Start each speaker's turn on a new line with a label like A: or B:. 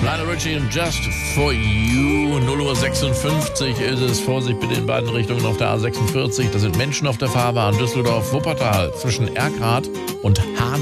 A: Lionel Richie und Just For You. 0:56 Uhr ist es. Vorsicht bitte in beiden Richtungen auf der A46. Da sind Menschen auf der Fahrbahn Düsseldorf-Wuppertal zwischen Erkrath und Hahn.